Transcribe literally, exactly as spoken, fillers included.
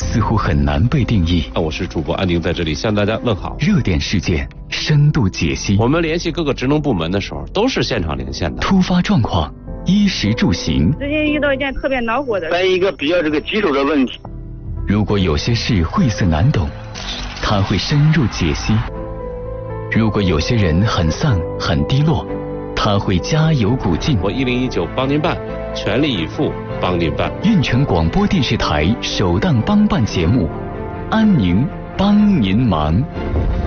似乎很难被定义。 我是主播安宁，在这里向大家问好。 热点事件深度解析， 我们联系各个职能部门的时候，都是现场连线的。 突发状况，衣食住行。 最近遇到一件特别恼火的， 在一个比较这个棘手的问题。 如果有些事晦涩难懂，他会深入解析；如果有些人很丧很低落，他会加油鼓劲。 我一零一九帮您办，全力以赴帮您办。 运城广播电视台首档帮办节目，安宁帮您忙。